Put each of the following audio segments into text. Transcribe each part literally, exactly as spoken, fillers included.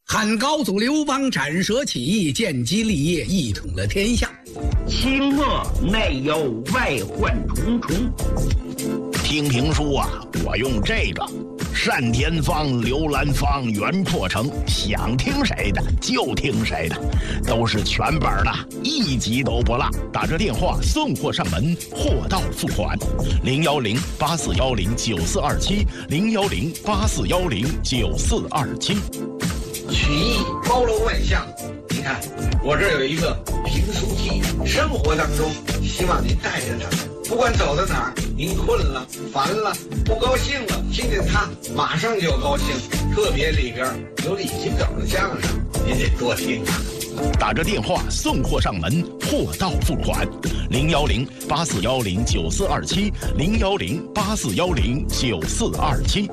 汉高祖刘邦斩蛇起义，建基立业，一统了天下。 清末内忧外患重重。 听评书啊，我用这个单田芳、刘兰芳原破成，想听谁的就听谁的，都是全本的，一集都不落。打这电话送货上门，货到付款。零幺零八四幺零九四二七，零幺零八四幺零九四二七。 曲艺包罗万象，你看我这儿有一个评书机，生活当中希望您带着它，不管走到哪儿，您困了、烦了、不高兴了，听见它马上就高兴。特别里边有李金斗的相声，您得多听啊。 打着电话送货上门，货到付款。零幺零八四幺零九四二七，零幺零八四幺零九四二七。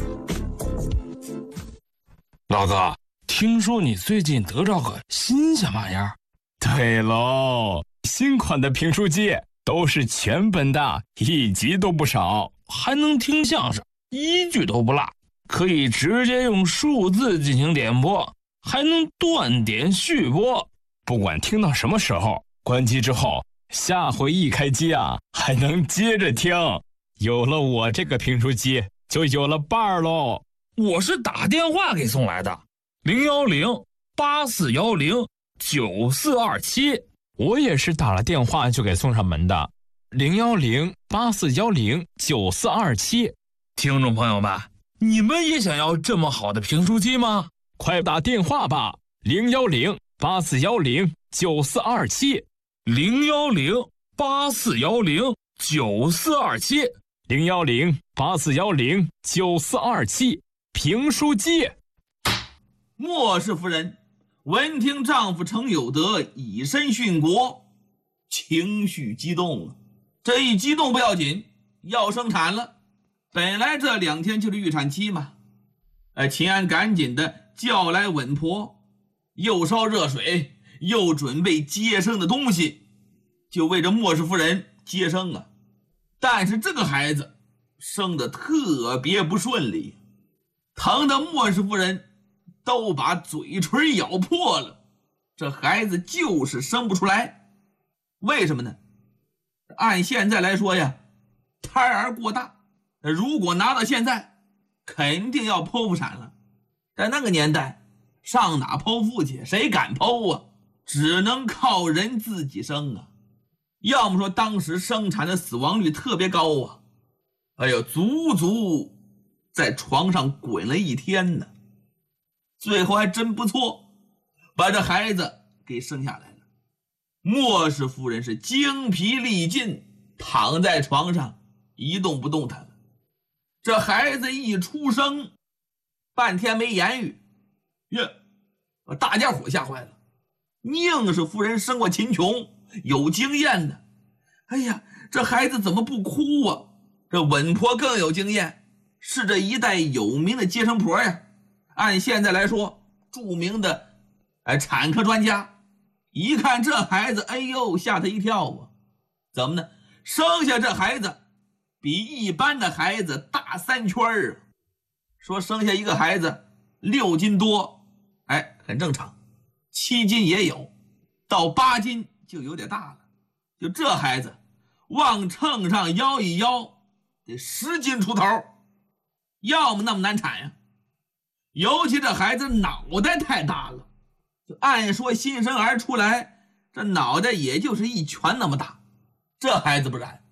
老子听说你最近得着个新鲜玩意儿。 对喽，新款的评书机都是全本的，一集都不少， 还能听相声，一句都不落，可以直接用数字进行点播，还能断点续播。 不管听到什么时候，关机之后，下回一开机啊，还能接着听。有了我这个评书机，就有了伴儿喽。 我是打电话给送来的，零幺零八四幺零九四二七。 我也是打了电话就给送上门的，零幺零八四幺零九四二七。 听众朋友们，你们也想要这么好的评书机吗？ 快打电话吧，零幺零八四幺零九四二七， 零幺零八四幺零九四二七， 零幺零八四幺零九四二七。评书机。 莫氏夫人闻听丈夫程有德以身殉国，情绪激动了。这一激动不要紧，要生产了。本来这两天就是预产期嘛。哎，秦安赶紧的叫来稳婆，又烧热水，又准备接生的东西，就为这莫氏夫人接生啊。但是这个孩子生得特别不顺利，疼得莫氏夫人都把嘴唇咬破了，这孩子就是生不出来。为什么呢？按现在来说呀，胎儿过大，如果拿到现在肯定要剖腹产了。在那个年代上哪剖腹去，谁敢剖啊？只能靠人自己生啊。要么说当时生产的死亡率特别高啊，哎呦，足足在床上滚了一天呢。最后还真不错，把这孩子给生下来了。莫氏夫人是精疲力尽，躺在床上一动不动弹了。这孩子一出生，半天没言语，呀，把大家伙吓坏了。宁氏夫人生过秦琼，有经验的。哎呀，这孩子怎么不哭啊？这稳婆更有经验，是这一代有名的接生婆呀。按现在来说，著名的哎产科专家。一看这孩子，哎呦，吓他一跳啊！怎么呢？生下这孩子比一般的孩子大三圈啊！说生下一个孩子六斤多，哎，很正常，七斤也有，到八斤就有点大了。就这孩子往秤上摇一摇，得十斤出头，要么那么难产呀。尤其这孩子脑袋太大了，就按说新生儿出来，这脑袋也就是一拳那么大，这孩子不然，